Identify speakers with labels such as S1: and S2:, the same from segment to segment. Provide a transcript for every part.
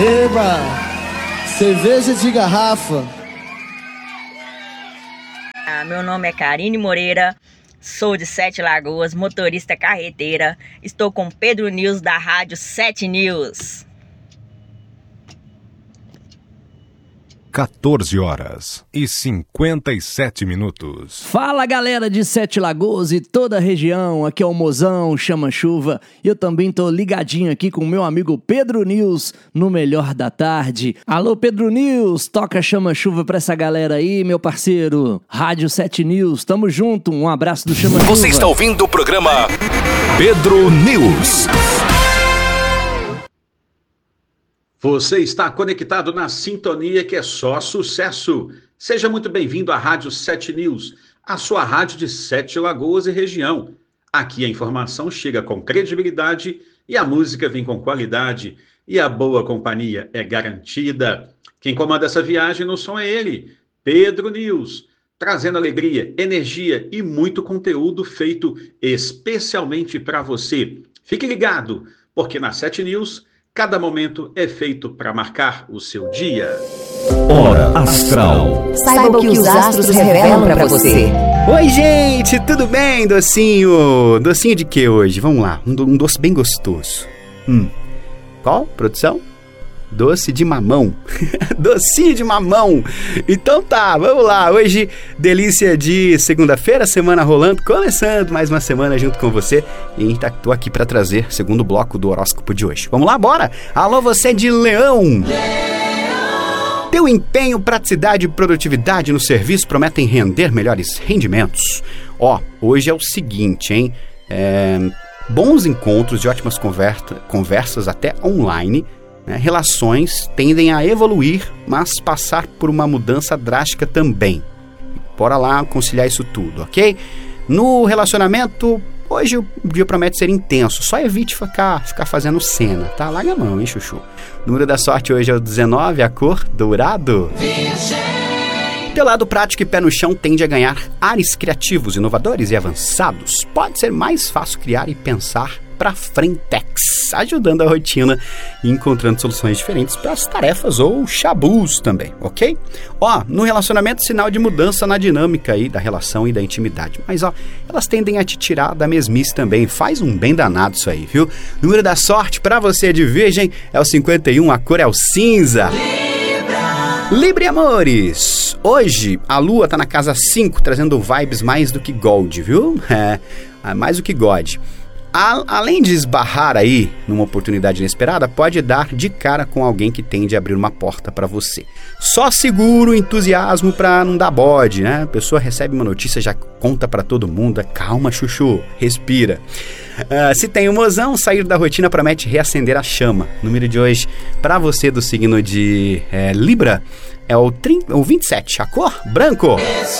S1: Eba! Cerveja de garrafa.
S2: Meu nome é Karine Moreira, sou de Sete Lagoas, motorista carreteira. Estou com Pedro News da Rádio 7 News.
S3: 14h57.
S4: Fala galera de Sete Lagoas e toda a região, aqui é o Mozão, Chama Chuva, e eu também tô ligadinho aqui com o meu amigo Pedro News no Melhor da Tarde. Alô Pedro News, toca Chama Chuva pra essa galera aí, meu parceiro. Rádio 7 News, tamo junto, um abraço do Chama Chuva.
S3: Você está ouvindo o programa Pedro News.
S5: Você está conectado na sintonia que é só sucesso. Seja muito bem-vindo à Rádio 7 News, a sua rádio de Sete Lagoas e região. Aqui a informação chega com credibilidade e a música vem com qualidade e a boa companhia é garantida. Quem comanda essa viagem no som é ele, Pedro News, trazendo alegria, energia e muito conteúdo feito especialmente para você. Fique ligado, porque na 7 News cada momento é feito para marcar o seu dia.
S3: Hora Astral.
S6: Saiba o que os astros revelam para você.
S7: Oi, gente, tudo bem, docinho? Docinho de que hoje? Vamos lá, um doce bem gostoso. Qual, produção? Doce de mamão. Docinho de mamão. Então tá, vamos lá. Hoje, delícia de segunda-feira, semana rolando, começando mais uma semana junto com você. E tô aqui pra trazer o segundo bloco do horóscopo de hoje. Vamos lá, bora? Alô, você de Leão. Teu empenho, praticidade e produtividade no serviço prometem render melhores rendimentos. Hoje é o seguinte, hein? Bons encontros e ótimas conversas até online. Relações tendem a evoluir, mas passar por uma mudança drástica também. Bora lá conciliar isso tudo, ok? No relacionamento, hoje o dia promete ser intenso. Só evite ficar fazendo cena, tá? Larga a mão, hein, chuchu? O número da sorte hoje é o 19, a cor dourado. Teu lado prático e pé no chão tende a ganhar ares criativos, inovadores e avançados. Pode ser mais fácil criar e pensar para frentex, ajudando a rotina e encontrando soluções diferentes para as tarefas ou chabus também, ok? No relacionamento, sinal de mudança na dinâmica aí da relação e da intimidade, mas elas tendem a te tirar da mesmice também, faz um bem danado isso aí, viu? Número da sorte para você de Virgem é o 51, a cor é o cinza. Libra amores, hoje a lua tá na casa 5, trazendo vibes mais do que gold, viu? Mais do que God. Além de esbarrar aí numa oportunidade inesperada, pode dar de cara com alguém que tende a abrir uma porta para você. Só segura o entusiasmo para não dar bode, né? A pessoa recebe uma notícia, já conta para todo mundo. Calma, chuchu, respira. Se tem um mozão, sair da rotina promete reacender a chama. O número de hoje para você do signo de Libra é o 27, a cor branco.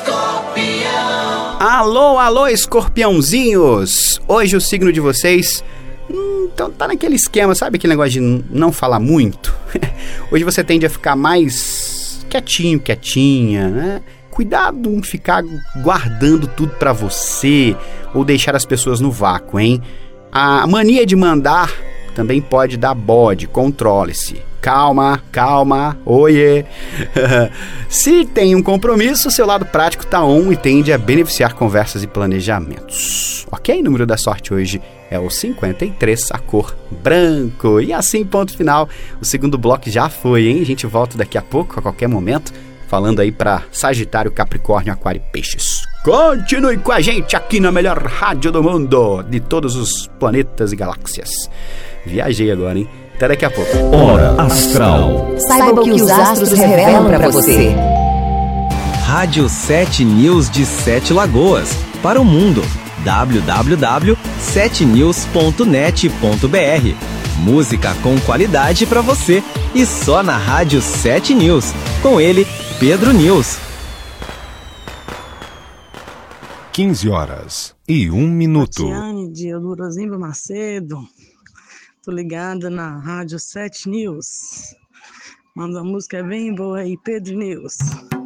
S7: Alô, escorpiãozinhos! Hoje o signo de vocês então tá naquele esquema, sabe aquele negócio de não falar muito? Hoje você tende a ficar mais quietinha, né? Cuidado em ficar guardando tudo pra você ou deixar as pessoas no vácuo, hein? A mania de mandar também pode dar bode, controle-se. Calma, oiê. Se tem um compromisso, seu lado prático tá on e tende a beneficiar conversas e planejamentos. Ok? O número da sorte hoje é o 53, a cor branco. E assim, ponto final. O segundo bloco já foi, hein? A gente volta daqui a pouco, a qualquer momento, falando aí pra Sagitário, Capricórnio, Aquário e Peixes. Continue com a gente aqui na melhor rádio do mundo, de todos os planetas e galáxias. Viajei agora, hein? Até daqui a pouco.
S3: Hora Astral.
S6: Saiba o que os astros revelam para você.
S8: Rádio 7 News de Sete Lagoas. Para o mundo. www.7news.net.br. Música com qualidade para você. E só na Rádio 7 News. Com ele, Pedro News.
S3: 15h01.
S9: Tatiane de Elurozimba Macedo. Tô ligada na Rádio 7 News. Manda uma música bem boa aí, Pedro News.